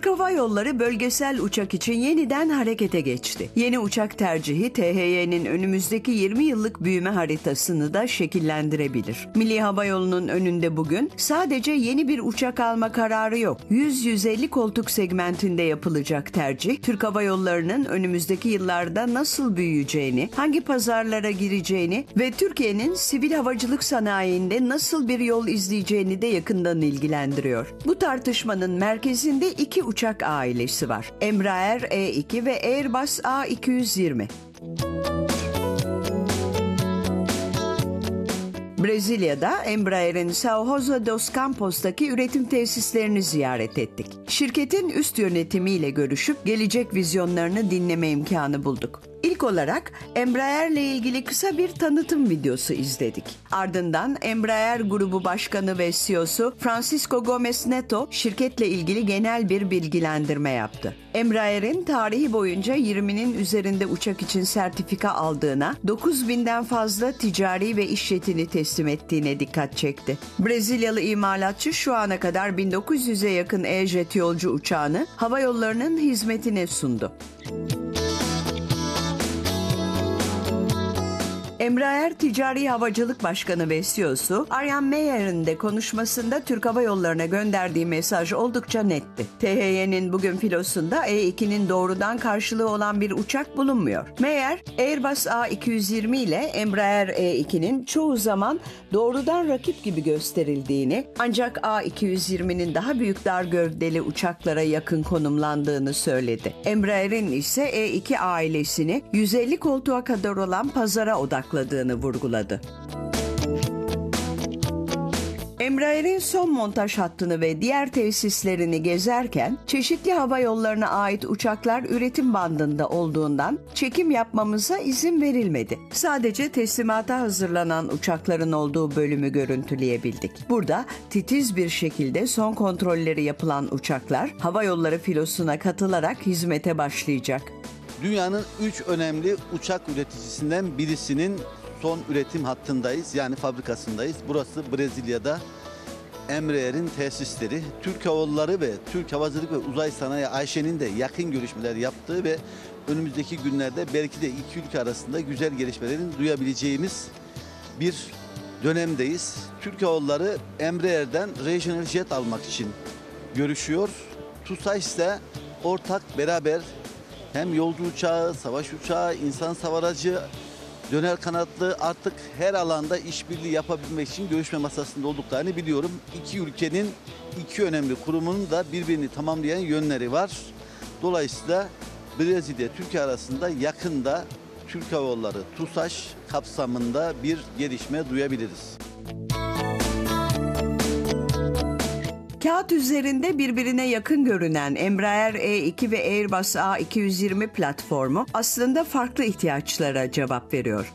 Türk Hava Yolları bölgesel uçak için yeniden harekete geçti. Yeni uçak tercihi THY'nin önümüzdeki 20 yıllık büyüme haritasını da şekillendirebilir. Milli Hava Yolu'nun önünde bugün sadece yeni bir uçak alma kararı yok. 100-150 koltuk segmentinde yapılacak tercih, Türk Hava Yolları'nın önümüzdeki yıllarda nasıl büyüyeceğini, hangi pazarlara gireceğini ve Türkiye'nin sivil havacılık sanayinde nasıl bir yol izleyeceğini de yakından ilgilendiriyor. Bu tartışmanın merkezinde iki uçak ailesi var. Embraer E2 ve Airbus A220. Brezilya'da Embraer'in São José dos Campos'taki üretim tesislerini ziyaret ettik. Şirketin üst yönetimiyle görüşüp gelecek vizyonlarını dinleme imkanı bulduk. İlk olarak Embraer'le ilgili kısa bir tanıtım videosu izledik. Ardından Embraer Grubu Başkanı ve CEO'su Francisco Gomes Neto şirketle ilgili genel bir bilgilendirme yaptı. Embraer'in tarihi boyunca 20'nin üzerinde uçak için sertifika aldığına, 9.000'den fazla ticari ve iş jetini teslim ettiğine dikkat çekti. Brezilyalı imalatçı şu ana kadar 1900'e yakın E-Jet yolcu uçağını hava yollarının hizmetine sundu. Embraer Ticari Havacılık Başkanı ve CEO'su Arjan Meyer'in de konuşmasında Türk Hava Yolları'na gönderdiği mesaj oldukça netti. THY'nin bugün filosunda E2'nin doğrudan karşılığı olan bir uçak bulunmuyor. Meyer, Airbus A220 ile Embraer E2'nin çoğu zaman doğrudan rakip gibi gösterildiğini, ancak A220'nin daha büyük dar gövdeli uçaklara yakın konumlandığını söyledi. Embraer'in ise E2 ailesini 150 koltuğa kadar olan pazara odakladığını vurguladı. Embraer'in son montaj hattını ve diğer tesislerini gezerken çeşitli hava yollarına ait uçaklar üretim bandında olduğundan çekim yapmamıza izin verilmedi. Sadece teslimata hazırlanan uçakların olduğu bölümü görüntüleyebildik. Burada titiz bir şekilde son kontrolleri yapılan uçaklar hava yolları filosuna katılarak hizmete başlayacak. Dünyanın 3 önemli uçak üreticisinden birisinin son üretim hattındayız. Yani fabrikasındayız. Burası Brezilya'da Embraer'in tesisleri. Türk Hava Yolları ve Türk Havacılık ve Uzay Sanayi AŞ'nin de yakın görüşmeler yaptığı ve önümüzdeki günlerde belki de iki ülke arasında güzel gelişmelerin duyabileceğimiz bir dönemdeyiz. Türk Hava Yolları Embraer'den Regional Jet almak için görüşüyor. TUSAŞ ise ortak beraber hem yolcu uçağı, savaş uçağı, insan hava aracı, döner kanatlı artık her alanda işbirliği yapabilmek için görüşme masasında olduklarını biliyorum. İki ülkenin iki önemli kurumunun da birbirini tamamlayan yönleri var. Dolayısıyla Brezilya, Türkiye arasında yakında Türk Hava Yolları TUSAŞ kapsamında bir gelişme duyabiliriz. Kağıt üzerinde birbirine yakın görünen Embraer E2 ve Airbus A220 platformu aslında farklı ihtiyaçlara cevap veriyor.